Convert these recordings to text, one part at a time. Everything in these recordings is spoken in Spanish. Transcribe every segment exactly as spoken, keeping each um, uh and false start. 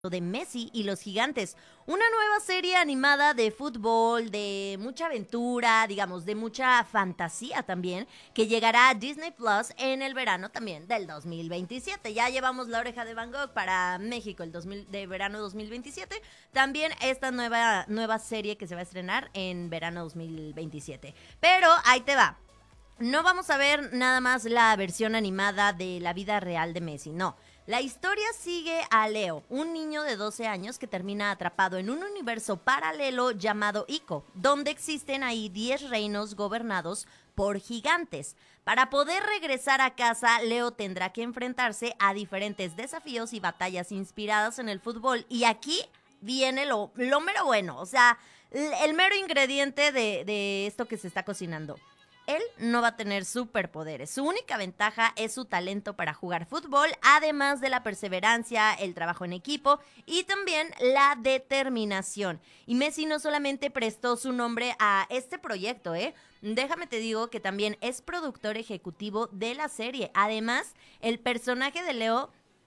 de Messi y los Gigantes, una nueva serie animada de fútbol, de mucha aventura, digamos, de mucha fantasía también, que llegará a Disney Plus en el verano también del dos mil veintisiete. Ya llevamos La Oreja de Van Gogh para México el dos mil, de verano dos mil veintisiete, también esta nueva, nueva serie que se va a estrenar en verano dos mil veintisiete. Pero ahí te va. No vamos a ver nada más la versión animada de la vida real de Messi, no. La historia sigue a Leo, un niño de doce años que termina atrapado en un universo paralelo llamado Ico, donde existen ahí diez reinos gobernados por gigantes. Para poder regresar a casa, Leo tendrá que enfrentarse a diferentes desafíos y batallas inspiradas en el fútbol. Y aquí viene lo, lo mero bueno, o sea, el mero ingrediente de, de esto que se está cocinando. Él no va a tener superpoderes. Su única ventaja es su talento para jugar fútbol, además de la perseverancia, el trabajo en equipo y también la determinación. Y Messi no solamente prestó su nombre a este proyecto, ¿eh? Déjame te digo que también es productor ejecutivo de la serie. Además, el personaje de Leo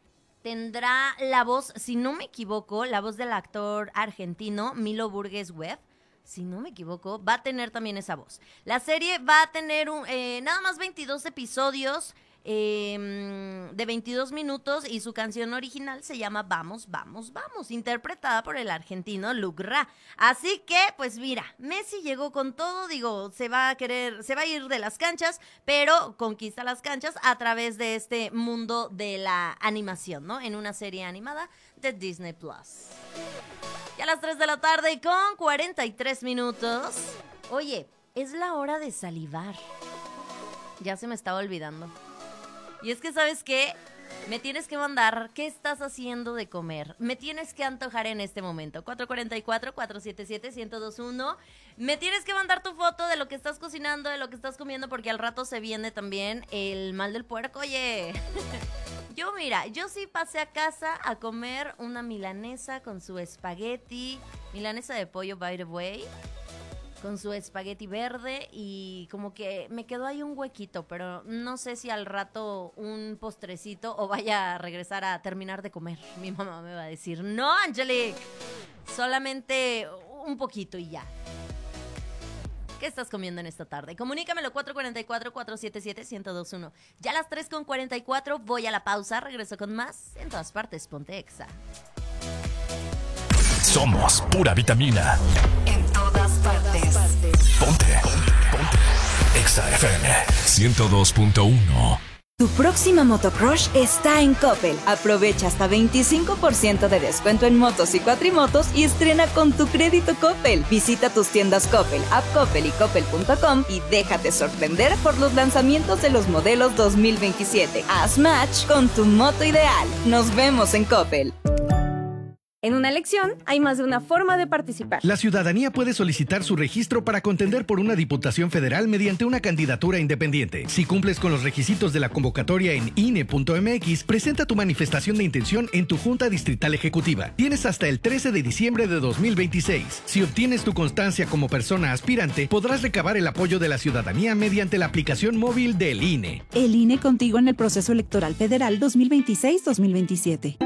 tendrá la voz, si no me equivoco, la voz del actor argentino Milo Burgess Webb. Si no me equivoco, va a tener también esa voz. La serie va a tener un, eh, nada más veintidós episodios eh, de veintidós minutos y su canción original se llama Vamos, Vamos, Vamos, interpretada por el argentino Luke Ra. Así que, pues mira, Messi llegó con todo, digo, se va a querer, se va a ir de las canchas, pero conquista las canchas a través de este mundo de la animación, ¿no? En una serie animada de Disney Plus. Ya a las tres de la tarde con cuarenta y tres minutos. Oye, es la hora de salivar. Ya se me estaba olvidando. Y es que, ¿sabes qué? Me tienes que mandar qué estás haciendo de comer. Me tienes que antojar en este momento. cuatro cuatro cuatro, cuatro siete siete, uno cero dos uno. Me tienes que mandar tu foto de lo que estás cocinando, de lo que estás comiendo, porque al rato se viene también el mal del puerco. Oye... Yo, mira, yo sí pasé a casa a comer una milanesa con su espagueti, milanesa de pollo, by the way, con su espagueti verde y como que me quedó ahí un huequito, pero no sé si al rato un postrecito o vaya a regresar a terminar de comer. Mi mamá me va a decir, no, Angelique, solamente un poquito y ya. ¿Qué estás comiendo en esta tarde? Comunícamelo cuatro cuatro cuatro, cuatro siete siete, uno cero dos uno. Ya a las tres con cuarenta y cuatro voy a la pausa, regreso con más. En todas partes, ponte Exa. Somos pura vitamina. En todas partes. Ponte, ponte. Exa F M ciento dos punto uno. Tu próxima motocrush está en Coppel. Aprovecha hasta veinticinco por ciento de descuento en motos y cuatrimotos y estrena con tu crédito Coppel. Visita tus tiendas Coppel, App Coppel y Coppel punto com y déjate sorprender por los lanzamientos de los modelos dos mil veintisiete. Haz match con tu moto ideal. Nos vemos en Coppel. En una elección hay más de una forma de participar. La ciudadanía puede solicitar su registro para contender por una diputación federal mediante una candidatura independiente. Si cumples con los requisitos de la convocatoria en I N E punto M X, presenta tu manifestación de intención en tu Junta Distrital Ejecutiva. Tienes hasta el trece de diciembre de dos mil veintiséis. Si obtienes tu constancia como persona aspirante, podrás recabar el apoyo de la ciudadanía mediante la aplicación móvil del I N E. El I N E contigo en el proceso electoral federal dos mil veintiséis dos mil veintisiete.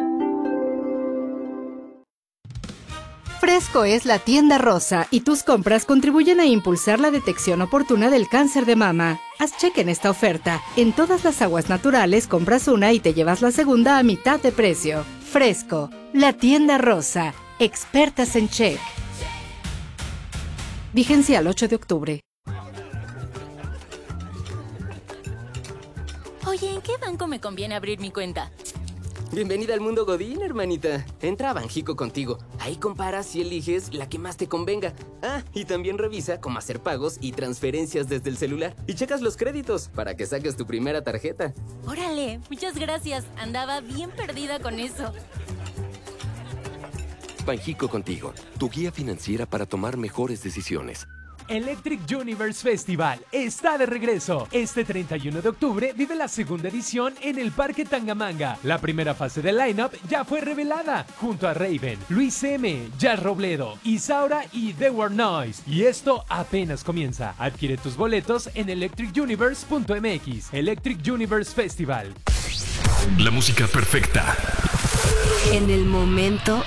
Fresco es la tienda rosa y tus compras contribuyen a impulsar la detección oportuna del cáncer de mama. Haz cheque en esta oferta. En todas las aguas naturales compras una y te llevas la segunda a mitad de precio. Fresco, la tienda rosa. Expertas en check. Vigencia al ocho de octubre. Oye, ¿en qué banco me conviene abrir mi cuenta? Bienvenida al mundo Godín, hermanita. Entra a Banjico contigo. Ahí comparas y eliges la que más te convenga. Ah, y también revisa cómo hacer pagos y transferencias desde el celular. Y checas los créditos para que saques tu primera tarjeta. Órale, muchas gracias. Andaba bien perdida con eso. Banjico contigo, tu guía financiera para tomar mejores decisiones. Electric Universe Festival está de regreso. Este treinta y uno de octubre vive la segunda edición en el Parque Tangamanga. La primera fase del lineup ya fue revelada, junto a Raven, Luis M, Jazz Robledo, Isaura y The War Noise. Y esto apenas comienza. Adquiere tus boletos en electric universe punto m x. Electric Universe Festival. La música perfecta. En el momento